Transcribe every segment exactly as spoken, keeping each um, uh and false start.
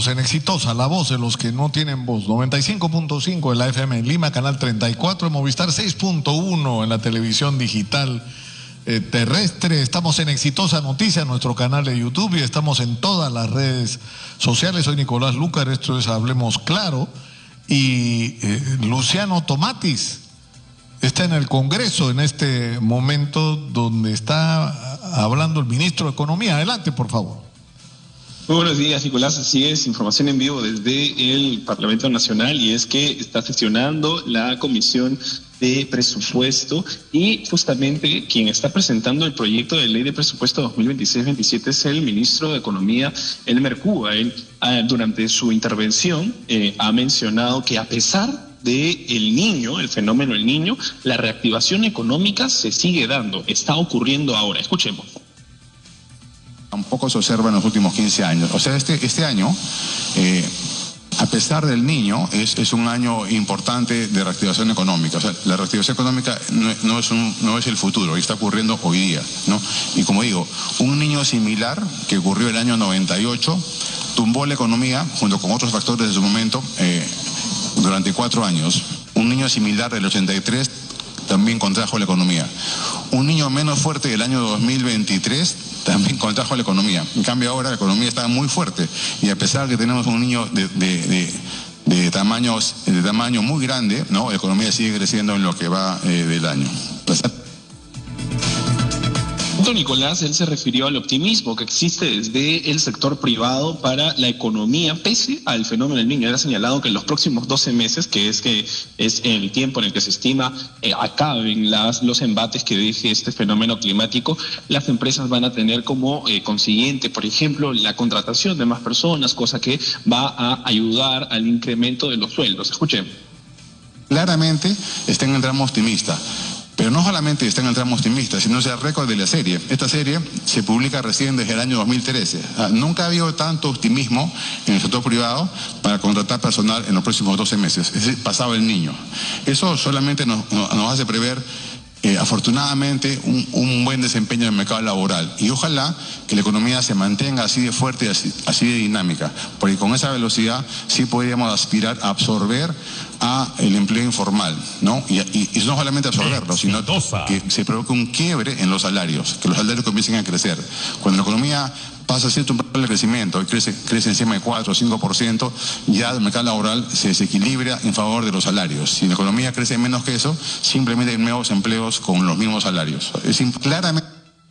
Estamos en Exitosa, la voz de los que no tienen voz. noventa y cinco punto cinco en la F M en Lima, canal treinta y cuatro, en Movistar seis punto uno en la televisión digital eh, terrestre. Estamos en Exitosa Noticias, nuestro canal de YouTube, y estamos en todas las redes sociales. Soy Nicolás Lucar, esto es Hablemos Claro. Y eh, Luciano Tomatis está en el Congreso en este momento donde está hablando el ministro de Economía. Adelante, por favor. Muy buenos días, Nicolás. Así es, información en vivo desde el Parlamento Nacional, y es que está sesionando la Comisión de Presupuesto, y justamente quien está presentando el proyecto de ley de presupuesto dos mil veintiséis veintisiete es el ministro de Economía, Elmer Cuba. Él, eh, durante su intervención, eh, ha mencionado que a pesar de el niño, el fenómeno del niño, la reactivación económica se sigue dando, está ocurriendo ahora. Escuchemos. Tampoco se observa en los últimos quince años. O sea, este, este año, eh, a pesar del niño, es, es un año importante de reactivación económica. O sea, la reactivación económica no, no, es un, no es el futuro, está ocurriendo hoy día, ¿no? Y como digo, un niño similar que ocurrió el año noventa y ocho tumbó la economía junto con otros factores de su momento eh, durante cuatro años. Un niño similar del ochenta y tres también contrajo la economía. Un niño menos fuerte del año dos mil veintitrés también contrajo la economía. En cambio ahora la economía está muy fuerte, y a pesar de que tenemos un niño de, de, de, de, tamaños, de tamaño muy grande, ¿no?, la economía sigue creciendo en lo que va eh, del año. Nicolás, él se refirió al optimismo que existe desde el sector privado para la economía, pese al fenómeno del niño. Él ha señalado que en los próximos doce meses, que es que es el tiempo en el que se estima eh, acaben las, los embates que deje este fenómeno climático, las empresas van a tener como eh, consiguiente, por ejemplo, la contratación de más personas, cosa que va a ayudar al incremento de los sueldos. Escuchen. Claramente está en el tramo optimista. Pero no solamente está en el tramo optimista, sino es el récord de la serie. Esta serie se publica recién desde el año dos mil trece. Ah, nunca ha habido tanto optimismo en el sector privado para contratar personal en los próximos doce meses. Es decir, pasado el niño. Eso solamente nos, nos hace prever, eh, afortunadamente, un, un buen desempeño en el mercado laboral. Y ojalá que la economía se mantenga así de fuerte y así, así de dinámica, porque con esa velocidad sí podríamos aspirar a absorber a el empleo informal, ¿no? Y, y, y no solamente absorberlo, sino que se provoque un quiebre en los salarios, que los salarios comiencen a crecer. Cuando la economía pasa cierto de crecimiento y crece, crece encima de cuatro o cinco por ciento, ya el mercado laboral se desequilibra en favor de los salarios. Si la economía crece menos que eso, simplemente hay nuevos empleos con los mismos salarios. Es claramente...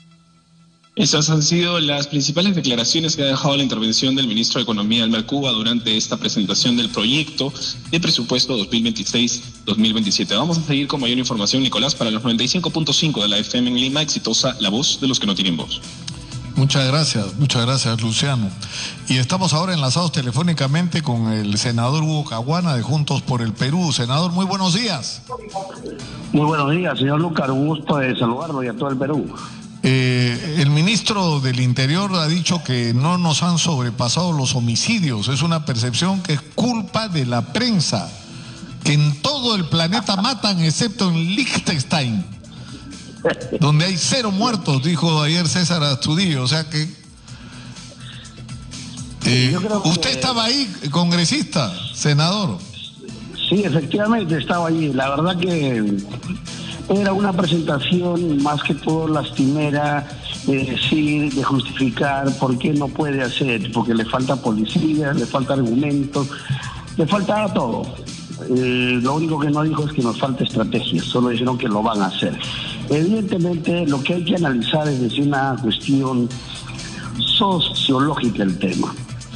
Estas han sido las principales declaraciones que ha dejado la intervención del ministro de Economía, Elmer Cuba, durante esta presentación del proyecto de presupuesto dos mil veintiséis dos mil veintisiete. Vamos a seguir con mayor información, Nicolás, para los noventa y cinco punto cinco de la F M en Lima. Exitosa, la voz de los que no tienen voz. Muchas gracias, muchas gracias, Luciano. Y estamos ahora enlazados telefónicamente con el senador Hugo Caguana de Juntos por el Perú. Senador, muy buenos días. Muy buenos días, señor Lucar, un gusto de saludarlo y a todo el Perú. Eh, el ministro del Interior ha dicho que no nos han sobrepasado los homicidios. Es una percepción que es culpa de la prensa, que en todo el planeta matan excepto en Liechtenstein, donde hay cero muertos, dijo ayer César Astudillo. O sea que eh, usted que... estaba ahí, congresista, senador. Sí, efectivamente estaba allí. La verdad que era una presentación más que todo lastimera, de decir, de justificar por qué no puede hacer, porque le falta policía, le falta argumentos, le falta todo. Eh, lo único que no dijo es que nos falta estrategia, solo dijeron que lo van a hacer. Evidentemente lo que hay que analizar es decir, una cuestión sociológica el tema.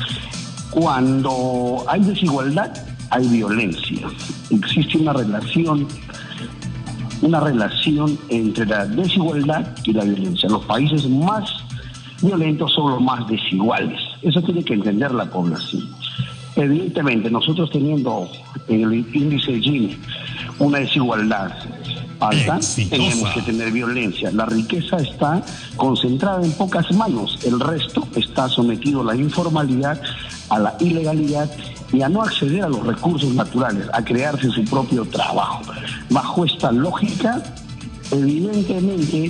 Cuando hay desigualdad, hay violencia. Existe una relación una relación entre la desigualdad y la violencia. Los países más violentos son los más desiguales. Eso tiene que entender la población. Evidentemente, nosotros teniendo en el índice de Gini una desigualdad alta, Exitosa. Tenemos que tener violencia. La riqueza está concentrada en pocas manos. El resto está sometido a la informalidad, a la ilegalidad y a no acceder a los recursos naturales, a crearse su propio trabajo. Bajo esta lógica, evidentemente,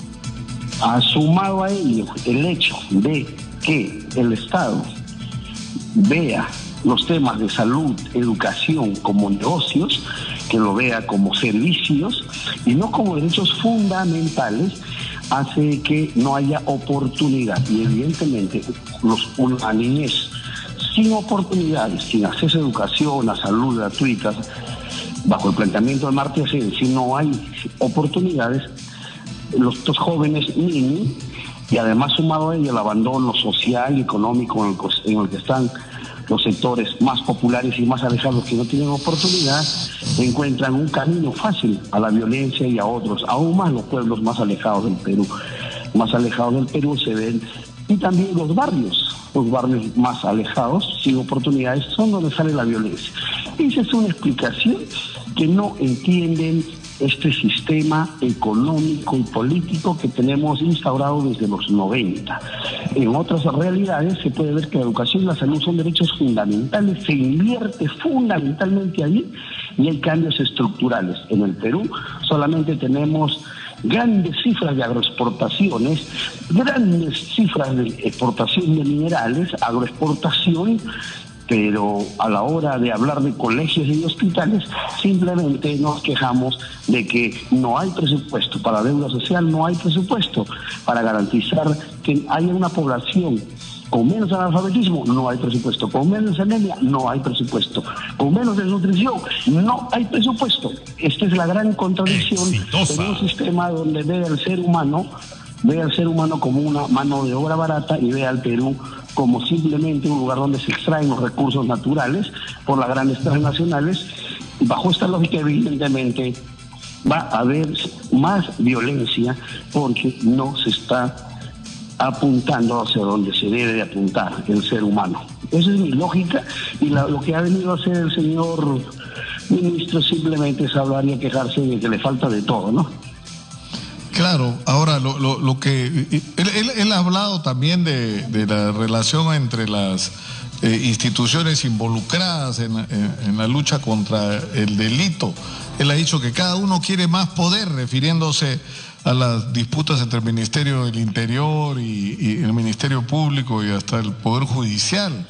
ha sumado a ello el hecho de que el Estado vea los temas de salud, educación como negocios, que lo vea como servicios y no como derechos fundamentales, hace que no haya oportunidad. Y evidentemente los, una niñez sin oportunidades, sin acceso a educación, a salud gratuita, bajo el planteamiento de Amartya Sen, si no hay oportunidades, los estos jóvenes niños, y además sumado a ello el abandono social y económico en el, en el que están los sectores más populares y más alejados que no tienen oportunidad, encuentran un camino fácil a la violencia y a otros, aún más los pueblos más alejados del Perú. Más alejados del Perú se ven, y también los barrios, los barrios más alejados, sin oportunidades, son donde sale la violencia. Esa es una explicación que no entienden este sistema económico y político que tenemos instaurado desde los noventa. En otras realidades se puede ver que la educación y la salud son derechos fundamentales, se invierte fundamentalmente ahí y hay cambios estructurales. En el Perú solamente tenemos grandes cifras de agroexportaciones, grandes cifras de exportación de minerales, agroexportación, pero a la hora de hablar de colegios y hospitales, simplemente nos quejamos de que no hay presupuesto para deuda social, no hay presupuesto para garantizar que haya una población con menos analfabetismo, no hay presupuesto, con menos anemia, no hay presupuesto, con menos desnutrición, no hay presupuesto. Esta es la gran contradicción en un sistema donde ve al ser humano, ve al ser humano como una mano de obra barata y ve al Perú como simplemente un lugar donde se extraen los recursos naturales por las grandes transnacionales. Y bajo esta lógica, evidentemente, va a haber más violencia porque no se está apuntando hacia donde se debe de apuntar el ser humano. Esa es mi lógica, y la, lo que ha venido a hacer el señor ministro simplemente es hablar y a quejarse de que le falta de todo, ¿no? Claro, ahora lo, lo, lo que él, él, él ha hablado también de, de la relación entre las eh, instituciones involucradas en, en, en la lucha contra el delito. Él ha dicho que cada uno quiere más poder, refiriéndose a las disputas entre el Ministerio del Interior y, y el Ministerio Público y hasta el Poder Judicial.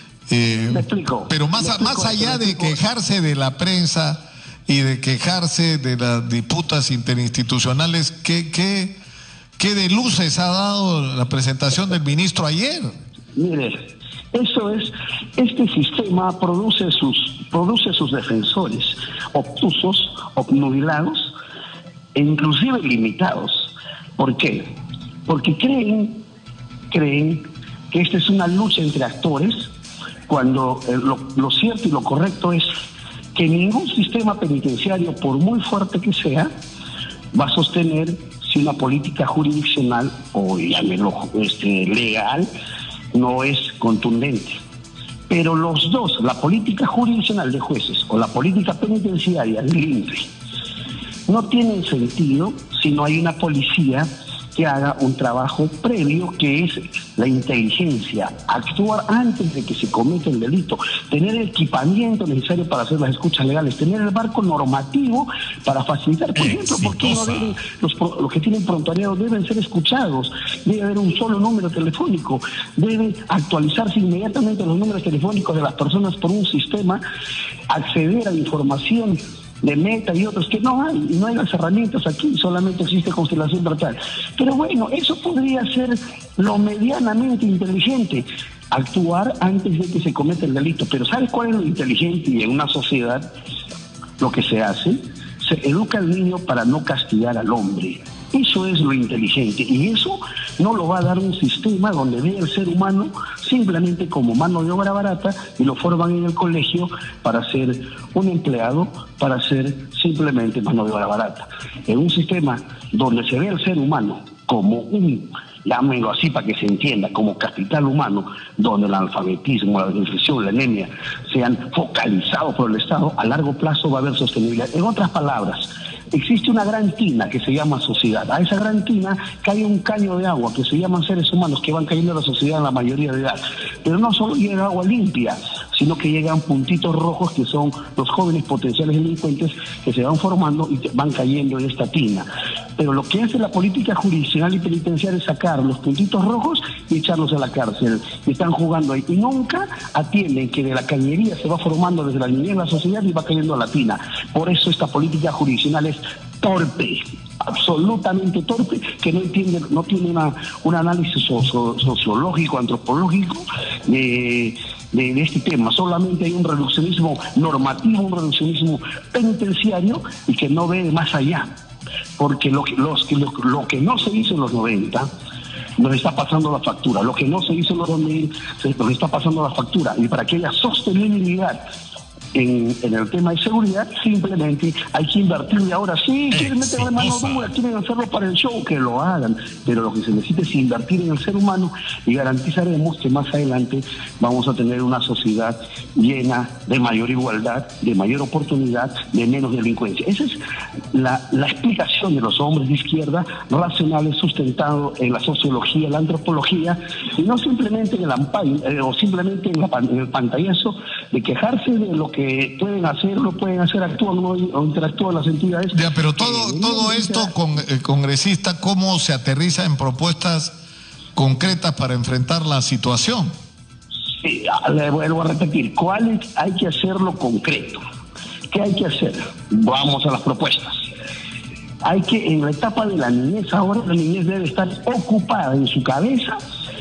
Eh, me explico. Pero más, me explico, más allá de quejarse de la prensa y de quejarse de las disputas interinstitucionales, ¿qué, qué, qué de luces ha dado la presentación del ministro ayer? Mire, eso es, este sistema produce sus, produce sus defensores, obtusos, obnubilados e inclusive limitados. ¿Por qué? Porque creen, creen que esta es una lucha entre actores, cuando eh, lo, lo cierto y lo correcto es que ningún sistema penitenciario, por muy fuerte que sea, va a sostener si una política jurisdiccional o llámelo este, legal no es contundente. Pero los dos, la política jurisdiccional de jueces o la política penitenciaria del I N P E, no tienen sentido si no hay una policía que haga un trabajo previo, que es la inteligencia, actuar antes de que se cometa el delito, tener el equipamiento necesario para hacer las escuchas legales, tener el marco normativo para facilitar, por ejemplo, porque no deben, los, los que tienen prontuariado deben ser escuchados, debe haber un solo número telefónico, debe actualizarse inmediatamente los números telefónicos de las personas por un sistema, acceder a la información de Meta y otros que no hay, y no hay las herramientas aquí, solamente existe constelación virtual. Pero bueno, eso podría ser lo medianamente inteligente, actuar antes de que se cometa el delito. Pero ¿sabes cuál es lo inteligente? Y en una sociedad lo que se hace, se educa al niño para no castigar al hombre. Eso es lo inteligente, y eso no lo va a dar un sistema donde ve al ser humano simplemente como mano de obra barata y lo forman en el colegio para ser un empleado, para ser simplemente mano de obra barata. En un sistema donde se ve al ser humano como un, llámenlo así para que se entienda, como capital humano, donde el analfabetismo, la desnutrición, la anemia sean focalizados por el Estado, a largo plazo va a haber sostenibilidad. En otras palabras, existe una gran tina que se llama sociedad. A esa gran tina cae un caño de agua que se llaman seres humanos que van cayendo a la sociedad en la mayoría de edad. Pero no solo llega agua limpia, sino que llegan puntitos rojos que son los jóvenes potenciales delincuentes que se van formando y van cayendo en esta tina. Pero lo que hace la política jurisdiccional y penitenciaria es sacar los puntitos rojos y echarlos a la cárcel. Y están jugando ahí. Y nunca atienden que de la cañería se va formando desde la niñez la sociedad y va cayendo a la tina. Por eso esta política jurisdiccional es torpe, absolutamente torpe, que no entiende, no tiene una, un análisis socio, sociológico, antropológico de, de, de este tema. Solamente hay un reduccionismo normativo, un reduccionismo penitenciario y que no ve más allá. Porque lo, los, lo, lo que no se hizo en los noventa nos está pasando la factura. Lo que no se hizo en los dos mil nos está pasando la factura. Y para que haya sostenibilidad En, en el tema de seguridad, simplemente hay que invertir. Y ahora sí, quieren meterle mano dura, quieren hacerlo para el show, que lo hagan, pero lo que se necesita es invertir en el ser humano y garantizaremos que más adelante vamos a tener una sociedad llena de mayor igualdad, de mayor oportunidad, de menos delincuencia. Esa es la, la explicación de los hombres de izquierda racionales, sustentado en la sociología, la antropología, y no simplemente en el ampay, eh, o simplemente en, la, en el pantallazo de quejarse de lo que pueden hacer, lo pueden hacer, actúan o interactúan las entidades. Ya, pero todo, eh, todo esto, con, eh, congresista, ¿cómo se aterriza en propuestas concretas para enfrentar la situación? Sí, le vuelvo a repetir, ¿cuál es? Hay que hacerlo concreto. ¿Qué hay que hacer? Vamos a las propuestas. Hay que, en la etapa de la niñez, ahora la niñez debe estar ocupada en su cabeza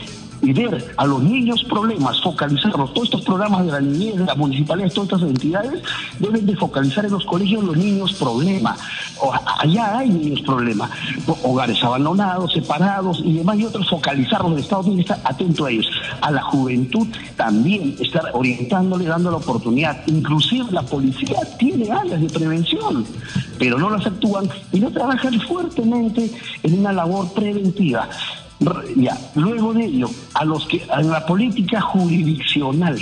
y ver a los niños problemas, focalizarlos. Todos estos programas de la niñez, de las municipalidades, todas estas entidades deben de focalizar en los colegios los niños problemas. Allá hay niños problemas, hogares abandonados, separados y demás, y otros focalizarlos. El Estado tiene que estar atento a ellos. A la juventud también estar orientándole, dando la oportunidad. Inclusive la policía tiene áreas de prevención, pero no las actúan y no trabajan fuertemente en una labor preventiva. Ya, luego de ello, a los que en la política jurisdiccional,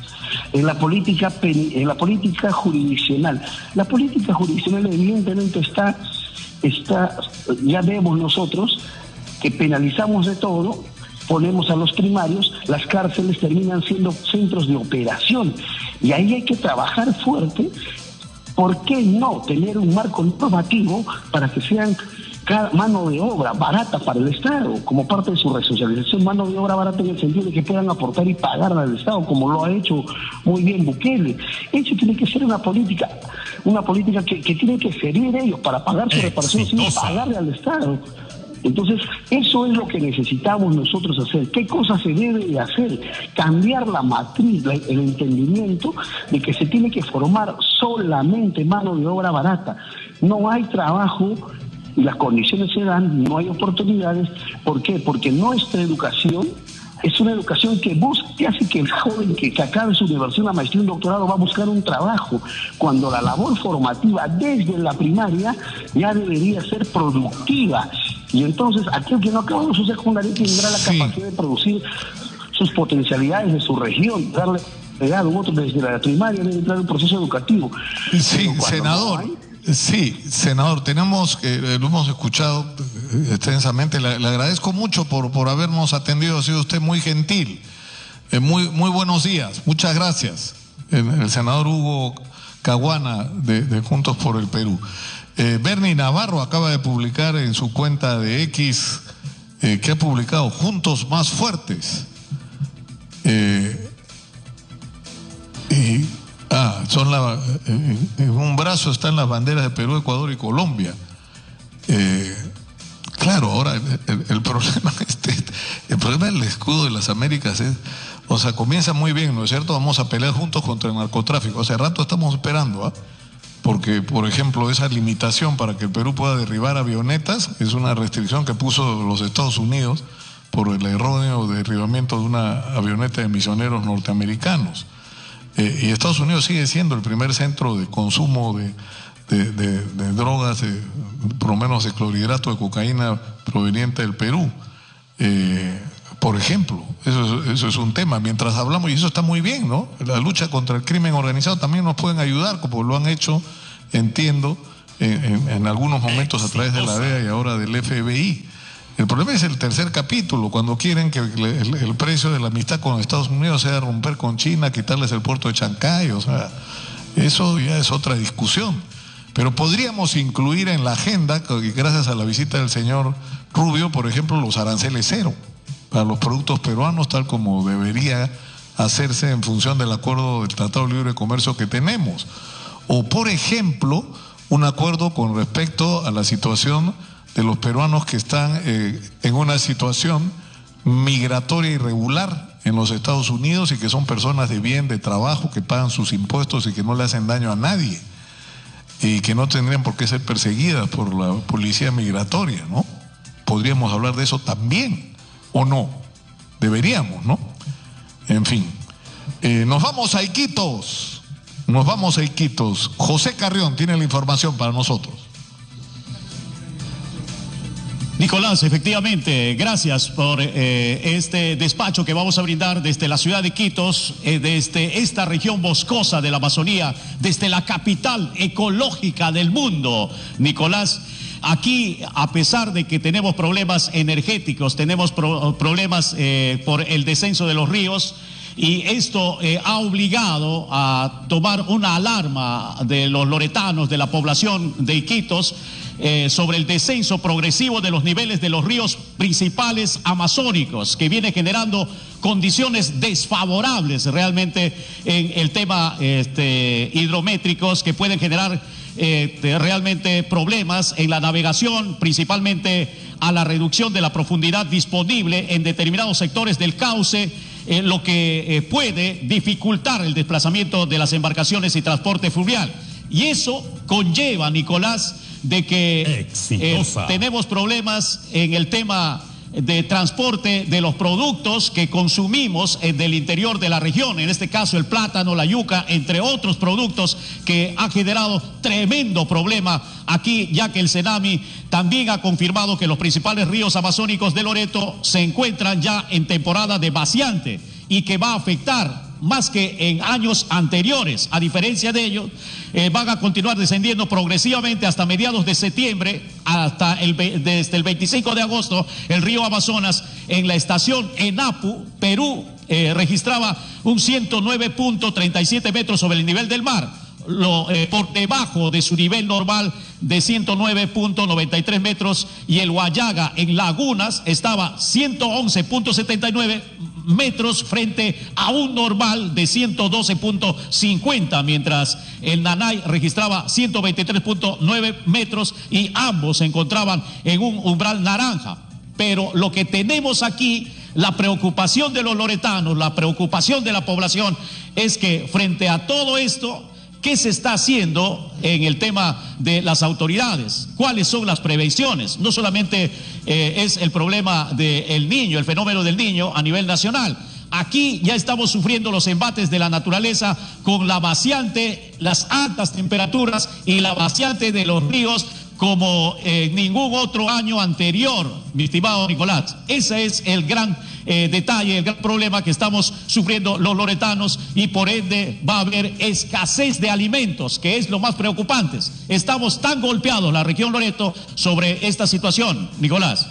en la política en la política jurisdiccional, la política jurisdiccional evidentemente está, está, ya vemos nosotros que penalizamos de todo, ponemos a los primarios, las cárceles terminan siendo centros de operación y ahí hay que trabajar fuerte. ¿Por qué no tener un marco normativo para que sean mano de obra barata para el Estado, como parte de su resocialización, mano de obra barata en el sentido de que puedan aportar y pagar al Estado, como lo ha hecho muy bien Bukele? Eso tiene que ser una política, una política que, que tiene que servir ellos para pagar su reparación sin pagarle al Estado. Entonces, eso es lo que necesitamos nosotros hacer. ¿Qué cosa se debe de hacer? Cambiar la matriz, la, el entendimiento de que se tiene que formar solamente mano de obra barata. No hay trabajo y las condiciones se dan, no hay oportunidades. ¿Por qué? Porque nuestra educación es una educación que busca, que hace que el joven que, que acabe su universidad, una maestría, un doctorado, va a buscar un trabajo, cuando la labor formativa desde la primaria ya debería ser productiva. Y entonces aquel que no acaba su secundaria tendrá la sí. capacidad de producir sus potencialidades de su región, darle pegado un otro desde la primaria, debe entrar en un proceso educativo. Sí, senador. No hay, Sí, senador, tenemos que, eh, lo hemos escuchado extensamente, le, le agradezco mucho por, por habernos atendido, ha sido usted muy gentil, eh, muy, muy buenos días, muchas gracias, el, el senador Hugo Caguana de, de Juntos por el Perú. Eh, Bernie Navarro acaba de publicar en su cuenta de X, eh, que ha publicado Juntos Más Fuertes, eh, y Ah, son la, en, en un brazo están las banderas de Perú, Ecuador y Colombia. Eh, claro, ahora el, el, el problema este, el problema del escudo de las Américas es, o sea, comienza muy bien, ¿no es cierto? Vamos a pelear juntos contra el narcotráfico. Hace rato estamos esperando, ¿ah? ¿eh? Porque, por ejemplo, esa limitación para que el Perú pueda derribar avionetas es una restricción que puso los Estados Unidos por el erróneo derribamiento de una avioneta de misioneros norteamericanos. Eh, y Estados Unidos sigue siendo el primer centro de consumo de, de, de, de drogas, de, por lo menos de clorhidrato de cocaína proveniente del Perú. Eh, por ejemplo, eso, eso es un tema. Mientras hablamos, y eso está muy bien, ¿no? La lucha contra el crimen organizado también nos pueden ayudar, como lo han hecho, entiendo, en, en, en algunos momentos a través de la D E A y ahora del F B I. El problema es el tercer capítulo, cuando quieren que el, el, el precio de la amistad con Estados Unidos sea romper con China, quitarles el puerto de Chancay, o sea, eso ya es otra discusión. Pero podríamos incluir en la agenda, gracias a la visita del señor Rubio, por ejemplo, los aranceles cero para los productos peruanos, tal como debería hacerse en función del acuerdo del Tratado de Libre Comercio que tenemos. O, por ejemplo, un acuerdo con respecto a la situación de los peruanos que están eh, en una situación migratoria irregular en los Estados Unidos y que son personas de bien, de trabajo, que pagan sus impuestos y que no le hacen daño a nadie y que no tendrían por qué ser perseguidas por la policía migratoria, ¿no? Podríamos hablar de eso también, ¿o no? Deberíamos, ¿no? En fin, eh, nos vamos a Iquitos, nos vamos a Iquitos. José Carrión tiene la información para nosotros. Nicolás, efectivamente, gracias por eh, este despacho que vamos a brindar desde la ciudad de Iquitos, eh, desde esta región boscosa de la Amazonía, desde la capital ecológica del mundo. Nicolás, aquí, a pesar de que tenemos problemas energéticos, tenemos pro problemas eh, por el descenso de los ríos, y esto eh, ha obligado a tomar una alarma de los loretanos, de la población de Iquitos, eh, sobre el descenso progresivo de los niveles de los ríos principales amazónicos, que viene generando condiciones desfavorables realmente en el tema este, hidrométricos, que pueden generar eh, realmente problemas en la navegación, principalmente a la reducción de la profundidad disponible en determinados sectores del cauce, eh, lo que eh, puede dificultar el desplazamiento de las embarcaciones y transporte fluvial. Y eso conlleva, Nicolás, de que eh, tenemos problemas en el tema de transporte de los productos que consumimos eh, del interior de la región, en este caso el plátano, la yuca, entre otros productos que ha generado tremendo problema aquí, ya que el Senami también ha confirmado que los principales ríos amazónicos de Loreto se encuentran ya en temporada de vaciante y que va a afectar más que en años anteriores. A diferencia de ello, eh, van a continuar descendiendo progresivamente hasta mediados de septiembre, hasta el, desde el veinticinco de agosto, el río Amazonas en la estación Enapu, Perú, eh, registraba un ciento nueve punto treinta y siete metros sobre el nivel del mar. Lo, eh, por debajo de su nivel normal de ciento nueve punto noventa y tres metros, y el Huallaga en Lagunas estaba ciento once punto setenta y nueve metros frente a un normal de ciento doce punto cincuenta, mientras el Nanay registraba ciento veintitrés punto nueve metros y ambos se encontraban en un umbral naranja. Pero lo que tenemos aquí, la preocupación de los loretanos, la preocupación de la población, es que frente a todo esto, ¿qué se está haciendo en el tema de las autoridades? ¿Cuáles son las prevenciones? No solamente eh, es el problema del niño, el fenómeno del niño a nivel nacional. Aquí ya estamos sufriendo los embates de la naturaleza con la vaciante, las altas temperaturas y la vaciante de los ríos como en eh, ningún otro año anterior, mi estimado Nicolás. Ese es el gran eh, detalle, el gran problema que estamos sufriendo los loretanos, y por ende va a haber escasez de alimentos, que es lo más preocupante. Estamos tan golpeados, la región Loreto, sobre esta situación, Nicolás.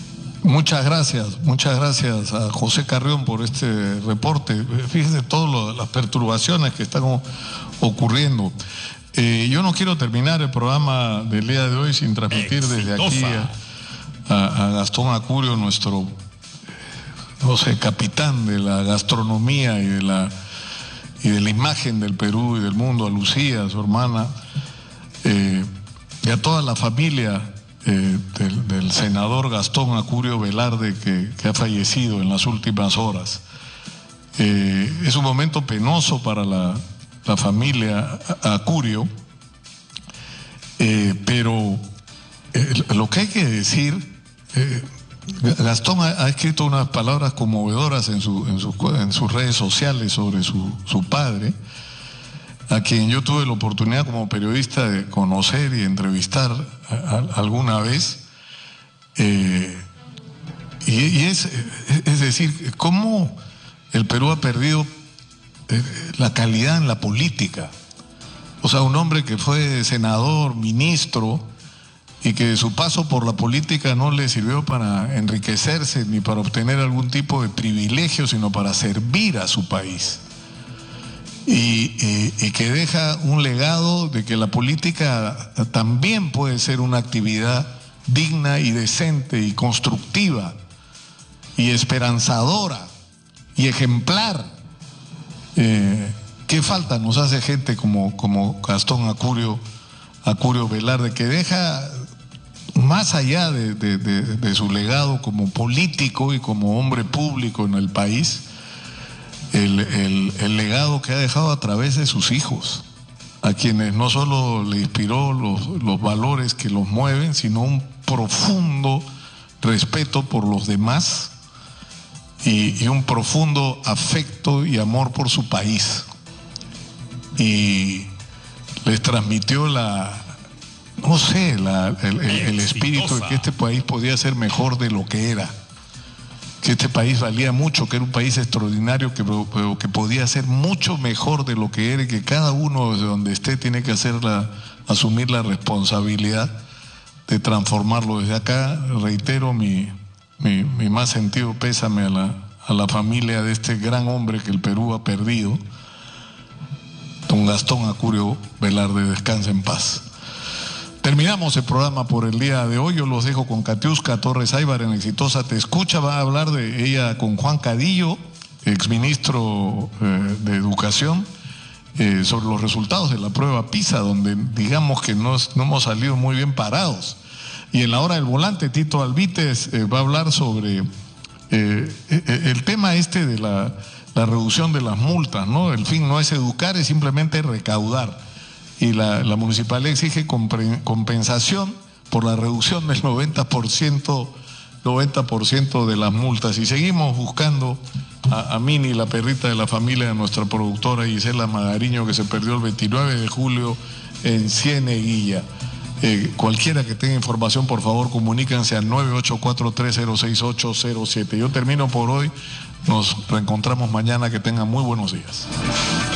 Muchas gracias, muchas gracias a José Carrión por este reporte. Fíjense todas las perturbaciones que están ocurriendo. Eh, yo no quiero terminar el programa del día de hoy sin transmitir desde aquí a, a, a Gastón Acurio, nuestro, no sé, capitán de la gastronomía y de la, y de la imagen del Perú y del mundo, a Lucía, su hermana, eh, y a toda la familia eh, del, del senador Gastón Acurio Velarde, que, que ha fallecido en las últimas horas. Eh, es un momento penoso para la la familia Acurio, eh, pero eh, lo que hay que decir, eh, Gastón ha, ha escrito unas palabras conmovedoras en, su, en, su, en sus redes sociales sobre su, su padre, a quien yo tuve la oportunidad como periodista de conocer y entrevistar a, a, alguna vez, eh, y, y es, es decir, cómo el Perú ha perdido la calidad en la política. O sea, un hombre que fue senador, ministro y que su paso por la política no le sirvió para enriquecerse ni para obtener algún tipo de privilegio, sino para servir a su país. Y, y, y que deja un legado de que la política también puede ser una actividad digna y decente y constructiva y esperanzadora y ejemplar. Eh, ¿Qué falta nos hace gente como, como Gastón Acurio, Acurio Velarde, que deja, más allá de, de, de, de su legado como político y como hombre público en el país, el, el, el legado que ha dejado a través de sus hijos, a quienes no solo le inspiró los, los valores que los mueven, sino un profundo respeto por los demás y, y un profundo afecto y amor por su país. Y les transmitió la, no sé, la, el, el, el espíritu de que este país podía ser mejor de lo que era, que este país valía mucho, que era un país extraordinario, que, pero que podía ser mucho mejor de lo que era, y que cada uno desde donde esté tiene que hacer la, asumir la responsabilidad de transformarlo. Desde acá reitero mi, mi, mi más sentido pésame a la, a la familia de este gran hombre que el Perú ha perdido, don Gastón Acurio Velarde. Descanse en paz. Terminamos el programa por el día de hoy. Yo los dejo con Katiuska Torres Aybar en Exitosa Te Escucha. Va a hablar de ella con Juan Cadillo, exministro eh, de Educación, eh, sobre los resultados de la prueba PISA, donde digamos que no, no hemos salido muy bien parados. Y en la hora del volante, Tito Albites eh, va a hablar sobre eh, el tema este de la, la reducción de las multas, ¿no? El fin no es educar, es simplemente recaudar. Y la, la municipalidad exige compensación por la reducción del noventa por ciento, noventa por ciento de las multas. Y seguimos buscando a, a Mini, la perrita de la familia de nuestra productora Gisela Magariño, que se perdió el veintinueve de julio en Cieneguilla. Eh, cualquiera que tenga información, por favor, comuníquense al nueve ocho cuatro tres cero seis ocho cero siete. Yo termino por hoy. Nos reencontramos mañana. Que tengan muy buenos días.